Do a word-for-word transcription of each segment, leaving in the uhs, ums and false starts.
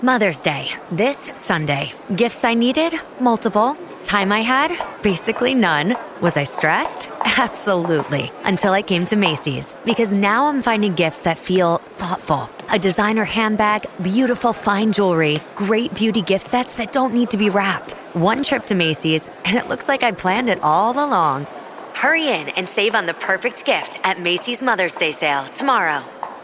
Mother's Day, this Sunday. Gifts I needed? Multiple. Time I had? Basically none. Was I stressed? Absolutely. Until I came to Macy's. Because now I'm finding gifts that feel thoughtful. A designer handbag, beautiful fine jewelry, great beauty gift sets that don't need to be wrapped. One trip to Macy's, and it looks like I planned it all along. Hurry in and save on the perfect gift at Macy's Mother's Day sale tomorrow.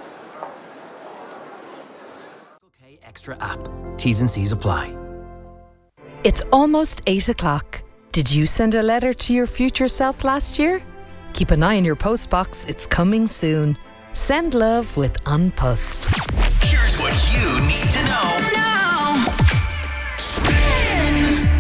Okay, Extra app. T's and C's apply. It's almost eight o'clock. Did you send a letter to your future self last year? Keep an eye on your postbox. It's coming soon. Send love with Unpussed. Here's what you need to know now. Spin.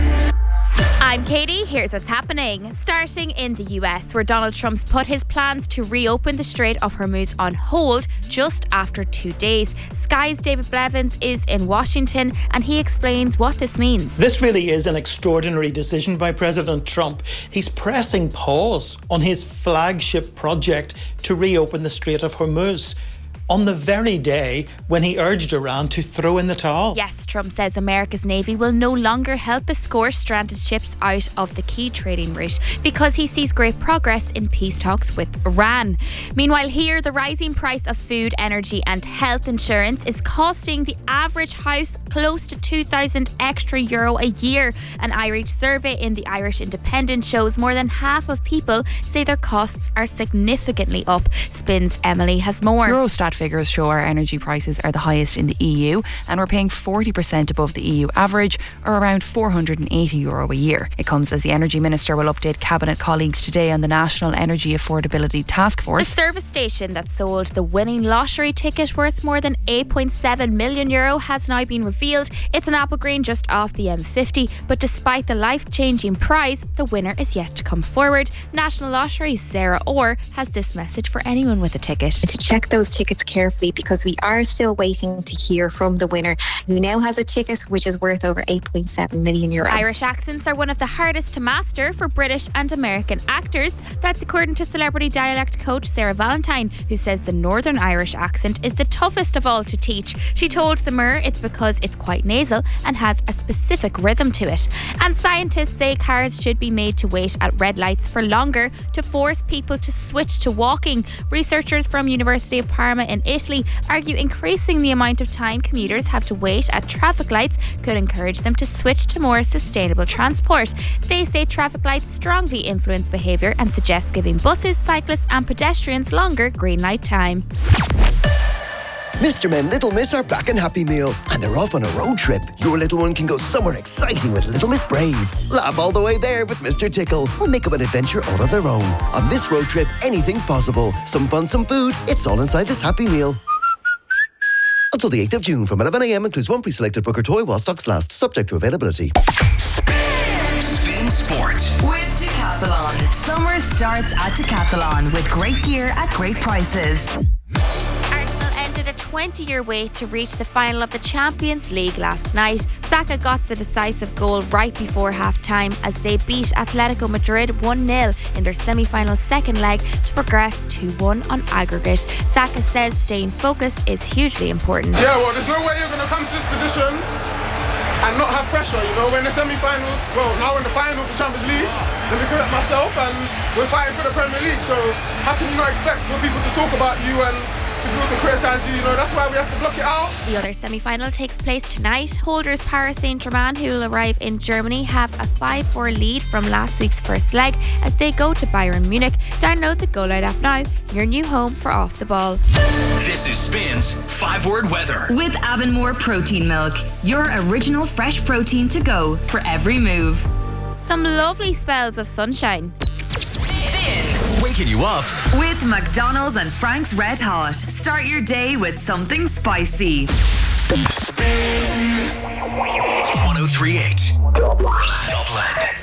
I'm Katie. Here's what's happening. Starting in the U S, where Donald Trump's put his plans to reopen the Strait of Hormuz on hold just after two days. Sky's David Blevins is in Washington and he explains what this means. This really is an extraordinary decision by President Trump. He's pressing pause on his flagship project to reopen the Strait of Hormuz on the very day when he urged Iran to throw in the towel. Yes, Trump says America's Navy will no longer help escort stranded ships out of the key trading route because he sees great progress in peace talks with Iran. Meanwhile, here, the rising price of food, energy and health insurance is costing the average house close to two thousand extra euro a year. An iReach survey in the Irish Independent shows more than half of people say their costs are significantly up. Spin's Emily has more. Eurostat figures show our energy prices are the highest in the E U and we're paying forty percent above the E U average, or around four hundred eighty euro a year. It comes as the Energy Minister will update Cabinet colleagues today on the National Energy Affordability Task Force. The service station that sold the winning lottery ticket worth more than eight point seven million euro has now been revealed. It's an apple green just off the M fifty, but despite the life-changing prize, the winner is yet to come forward. National Lottery's Sarah Orr has this message for anyone with a ticket. To check those tickets carefully, because we are still waiting to hear from the winner, who now has a ticket which is worth over eight point seven million euro. Irish accents are one of the hardest to master for British and American actors. That's according to celebrity dialect coach Sarah Valentine, who says the Northern Irish accent is the toughest of all to teach. She told The Mirror it's because it's quite nasal and has a specific rhythm to it. And scientists say cars should be made to wait at red lights for longer to force people to switch to walking. Researchers from University of Parma in Italy argue increasing the amount of time commuters have to wait at traffic lights could encourage them to switch to more sustainable transport. They say traffic lights strongly influence behaviour and suggest giving buses, cyclists and pedestrians longer green light time. Mister Men Little Miss are back in Happy Meal and they're off on a road trip. Your little one can go somewhere exciting with Little Miss Brave. Laugh all the way there with Mister Tickle or make up an adventure all of their own. On this road trip, anything's possible. Some fun, some food. It's all inside this Happy Meal. Until the eighth of June from eleven a.m. includes one pre-selected Booker toy while stocks last, subject to availability. Spin, Spin Sport with Decathlon. Summer starts at Decathlon with great gear at great prices. A twenty-year wait to reach the final of the Champions League last night. Saka got the decisive goal right before half-time as they beat Atletico Madrid one nil in their semi-final second leg to progress two one on aggregate. Saka says staying focused is hugely important. Yeah, well, there's no way you're going to come to this position and not have pressure, you know. We're in the semi-finals, well, now in the final of the Champions League. Let me correct myself, and we're fighting for the Premier League, so how can you not expect for people to talk about you and people to criticise you, you know, that's why we have to block it out. The other semi-final takes place tonight. Holders Paris Saint-Germain, who will arrive in Germany, have a five four lead from last week's first leg as they go to Bayern Munich. Download the Go Loud app now, your new home for Off the Ball. This is Spin's five-word weather. With Avonmore Protein Milk, your original fresh protein to go for every move. Some lovely spells of sunshine. Waking you up with McDonald's and Frank's Red Hot. Start your day with something spicy. Spin one oh three point eight Dublin.